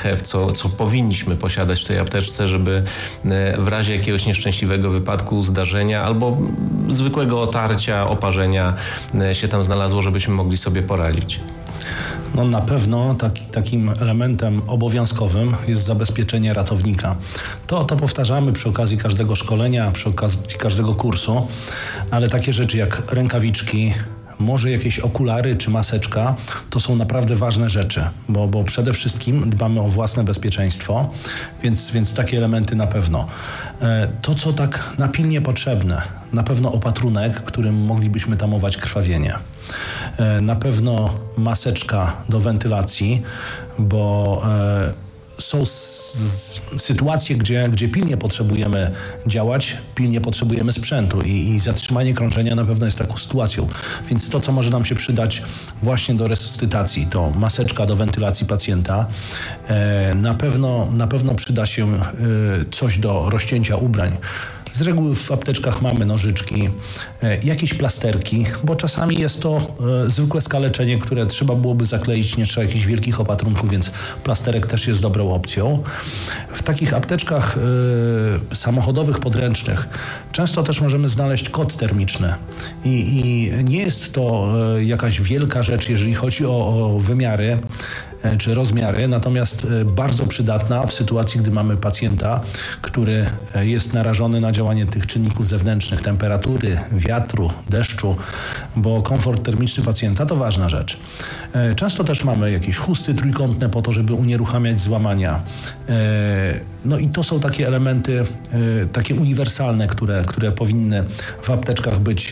have, co powinniśmy posiadać w tej apteczce, żeby w razie jakiegoś nieszczęśliwego wypadku, zdarzenia albo zwykłego otarcia, oparzenia się tam znalazło, żebyśmy mogli sobie poradzić. No na pewno takim elementem obowiązkowym jest zabezpieczenie ratownika. To powtarzamy przy okazji każdego szkolenia, przy okazji każdego kursu, ale takie rzeczy jak rękawiczki, może jakieś okulary czy maseczka, to są naprawdę ważne rzeczy, bo przede wszystkim dbamy o własne bezpieczeństwo, więc takie elementy na pewno. To, co tak napilnie potrzebne, na pewno opatrunek, którym moglibyśmy tamować krwawienie. Na pewno maseczka do wentylacji, bo są sytuacje, gdzie pilnie potrzebujemy działać, pilnie potrzebujemy sprzętu i zatrzymanie krążenia na pewno jest taką sytuacją. Więc to, co może nam się przydać właśnie do resuscytacji, to maseczka do wentylacji pacjenta. Na pewno przyda się coś do rozcięcia ubrań. Z reguły w apteczkach mamy nożyczki, jakieś plasterki, bo czasami jest to zwykłe skaleczenie, które trzeba byłoby zakleić, nie trzeba jakichś wielkich opatrunków, więc plasterek też jest dobrą opcją. W takich apteczkach samochodowych, podręcznych często też możemy znaleźć koc termiczny i nie jest to jakaś wielka rzecz, jeżeli chodzi o wymiary czy rozmiary, natomiast bardzo przydatna w sytuacji, gdy mamy pacjenta, który jest narażony na działanie tych czynników zewnętrznych, temperatury, wiatru, deszczu, bo komfort termiczny pacjenta to ważna rzecz. Często też mamy jakieś chusty trójkątne po to, żeby unieruchamiać złamania. No i to są takie elementy, takie uniwersalne, które powinny w apteczkach być,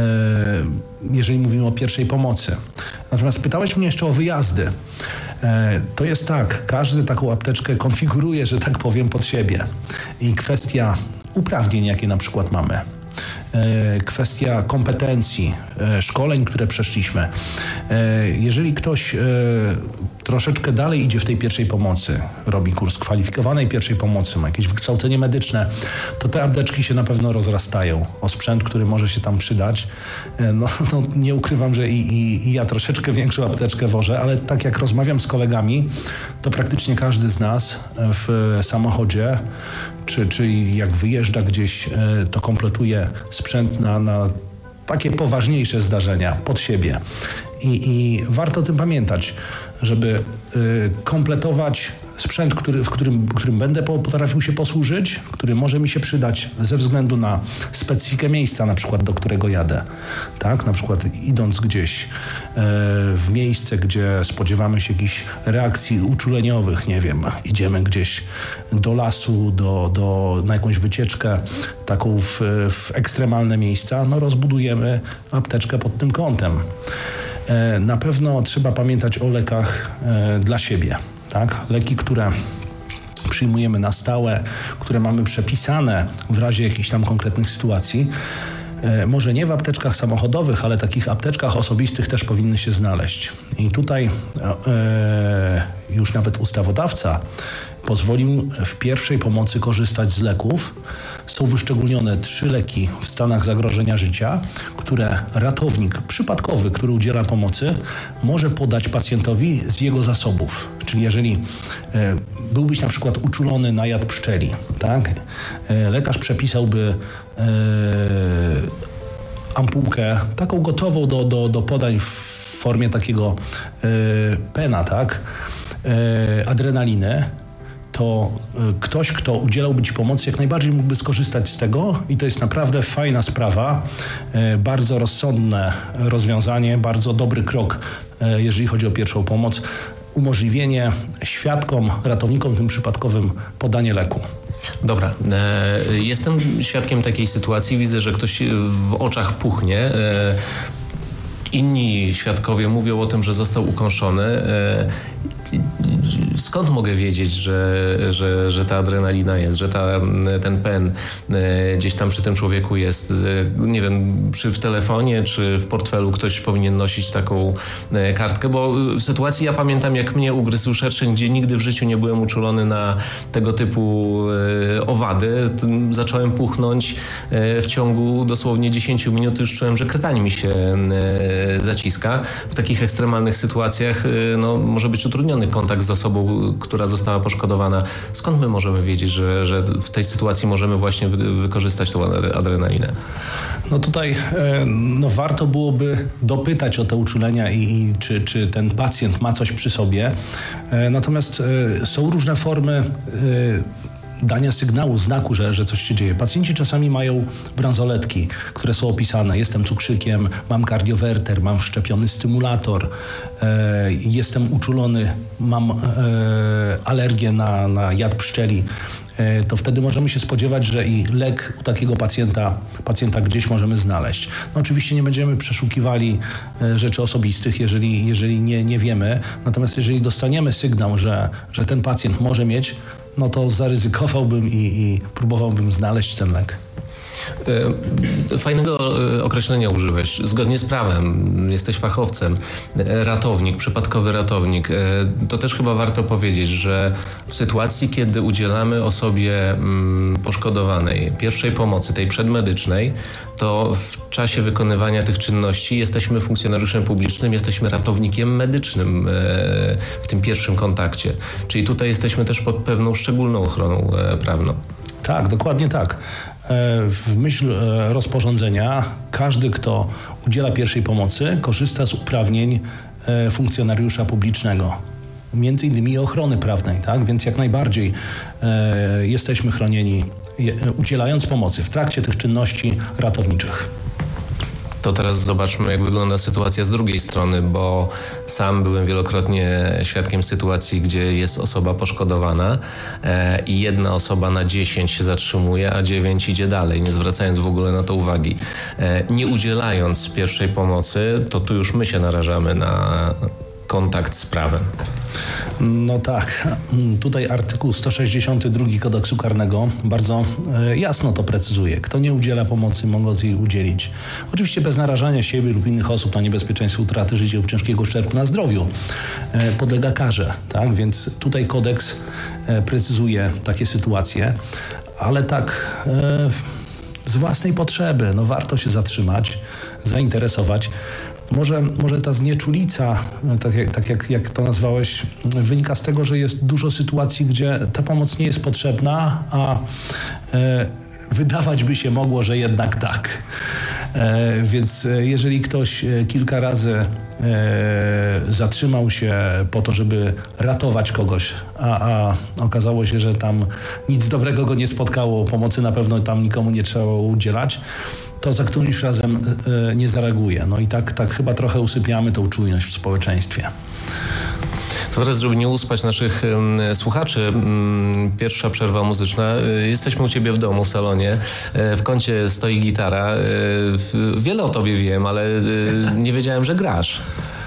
jeżeli mówimy o pierwszej pomocy. Natomiast pytałeś mnie jeszcze o wyjazdy. To jest tak, każdy taką apteczkę konfiguruje, że tak powiem, pod siebie. I kwestia uprawnień, jakie na przykład mamy. Kwestia kompetencji, szkoleń, które przeszliśmy. Jeżeli ktoś troszeczkę dalej idzie w tej pierwszej pomocy, robi kurs kwalifikowanej pierwszej pomocy, ma jakieś wykształcenie medyczne, to te apteczki się na pewno rozrastają o sprzęt, który może się tam przydać. No nie ukrywam, że i ja troszeczkę większą apteczkę wożę, ale tak jak rozmawiam z kolegami, to praktycznie każdy z nas w samochodzie czy jak wyjeżdża gdzieś, to kompletuje sprzęt na takie poważniejsze zdarzenia pod siebie. I warto o tym pamiętać, żeby kompletować sprzęt, w którym będę potrafił się posłużyć, który może mi się przydać ze względu na specyfikę miejsca, na przykład do którego jadę. Tak? Na przykład idąc gdzieś w miejsce, gdzie spodziewamy się jakichś reakcji uczuleniowych, nie wiem, idziemy gdzieś do lasu, na jakąś wycieczkę taką w ekstremalne miejsca, no rozbudujemy apteczkę pod tym kątem. Na pewno trzeba pamiętać o lekach dla siebie. Tak? Leki, które przyjmujemy na stałe, które mamy przepisane w razie jakichś tam konkretnych sytuacji, może nie w apteczkach samochodowych, ale takich apteczkach osobistych też powinny się znaleźć. I tutaj już nawet ustawodawca pozwolił w pierwszej pomocy korzystać z leków. Są wyszczególnione 3 leki w stanach zagrożenia życia, które ratownik przypadkowy, który udziela pomocy, może podać pacjentowi z jego zasobów. Czyli jeżeli byłbyś na przykład uczulony na jad pszczeli, tak? Lekarz przepisałby ampułkę taką gotową do podań w formie takiego pena, tak? Adrenaliny, to ktoś, kto udzielałby Ci pomocy, jak najbardziej mógłby skorzystać z tego i to jest naprawdę fajna sprawa, bardzo rozsądne rozwiązanie, bardzo dobry krok, jeżeli chodzi o pierwszą pomoc, umożliwienie świadkom, ratownikom tym przypadkowym podanie leku. Dobra, jestem świadkiem takiej sytuacji, widzę, że ktoś w oczach puchnie. Inni świadkowie mówią o tym, że został ukąszony. Skąd mogę wiedzieć, że ta adrenalina jest, że ten pen gdzieś tam przy tym człowieku jest? Nie wiem, czy w telefonie, czy w portfelu ktoś powinien nosić taką kartkę, bo w sytuacji ja pamiętam, jak mnie ugryzł szerszeń, gdzie nigdy w życiu nie byłem uczulony na tego typu owady. Zacząłem puchnąć w ciągu dosłownie 10 minut, już czułem, że krtań mi się zaciska. W takich ekstremalnych sytuacjach może być utrudniony kontakt z osobą, która została poszkodowana. Skąd my możemy wiedzieć, że w tej sytuacji możemy właśnie wykorzystać tą adrenalinę? No tutaj warto byłoby dopytać o te uczulenia i czy ten pacjent ma coś przy sobie. Natomiast są różne formy dania sygnału, znaku, że coś się dzieje. Pacjenci czasami mają bransoletki, które są opisane. Jestem cukrzykiem, mam kardiowerter, mam wszczepiony stymulator, jestem uczulony, mam alergię na jad pszczeli. To wtedy możemy się spodziewać, że i lek u takiego pacjenta gdzieś możemy znaleźć. No oczywiście nie będziemy przeszukiwali rzeczy osobistych, jeżeli nie wiemy. Natomiast jeżeli dostaniemy sygnał, że ten pacjent może mieć, no to zaryzykowałbym i próbowałbym znaleźć ten lek. Fajnego określenia użyłeś. Zgodnie z prawem, jesteś fachowcem. Ratownik, przypadkowy ratownik. To też chyba warto powiedzieć, że w sytuacji, kiedy udzielamy osobie poszkodowanej pierwszej pomocy, tej przedmedycznej, to w czasie wykonywania tych czynności jesteśmy funkcjonariuszem publicznym, jesteśmy ratownikiem medycznym w tym pierwszym kontakcie. Czyli tutaj jesteśmy też pod pewną szczególną ochroną prawną. Tak, dokładnie tak. W myśl rozporządzenia każdy, kto udziela pierwszej pomocy, korzysta z uprawnień funkcjonariusza publicznego. Między innymi ochrony prawnej, tak? Więc jak najbardziej jesteśmy chronieni, udzielając pomocy w trakcie tych czynności ratowniczych. To teraz zobaczmy, jak wygląda sytuacja z drugiej strony, bo sam byłem wielokrotnie świadkiem sytuacji, gdzie jest osoba poszkodowana i jedna osoba na 10 się zatrzymuje, a 9 idzie dalej, nie zwracając w ogóle na to uwagi. Nie udzielając pierwszej pomocy, to tu już my się narażamy na kontakt z prawem. No tak, tutaj artykuł 162 Kodeksu Karnego bardzo jasno to precyzuje. Kto nie udziela pomocy, mogąc jej udzielić. Oczywiście bez narażania siebie lub innych osób na niebezpieczeństwo utraty życia lub ciężkiego uszczerbku na zdrowiu podlega karze, tak? Więc tutaj kodeks precyzuje takie sytuacje, ale tak z własnej potrzeby, no warto się zatrzymać, zainteresować. Może ta znieczulica, tak jak to nazwałeś, wynika z tego, że jest dużo sytuacji, gdzie ta pomoc nie jest potrzebna, a wydawać by się mogło, że jednak tak. Więc jeżeli ktoś kilka razy zatrzymał się po to, żeby ratować kogoś, a okazało się, że tam nic dobrego go nie spotkało, pomocy na pewno tam nikomu nie trzeba udzielać, to za którymś razem nie zareaguje. No i tak chyba trochę usypiamy tą czujność w społeczeństwie. To teraz, żeby nie uspać naszych słuchaczy, pierwsza przerwa muzyczna. Jesteśmy u Ciebie w domu, w salonie. W kącie stoi gitara. Wiele o Tobie wiem, ale nie wiedziałem, że grasz.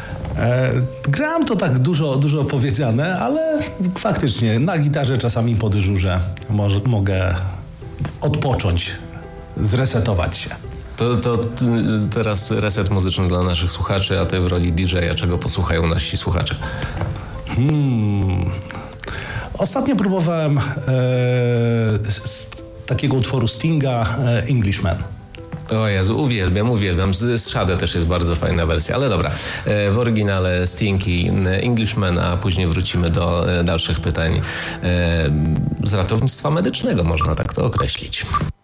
Gram to tak dużo powiedziane, ale faktycznie na gitarze czasami po dyżurze mogę odpocząć, zresetować się. To teraz reset muzyczny dla naszych słuchaczy, a Ty w roli DJ-a, czego posłuchają nasi słuchacze? Ostatnio próbowałem takiego utworu Stinga, Englishman. O Jezu, uwielbiam. Z Shade też jest bardzo fajna wersja, ale dobra. W oryginale Sting i Englishman, a później wrócimy do dalszych pytań z ratownictwa medycznego, można tak to określić.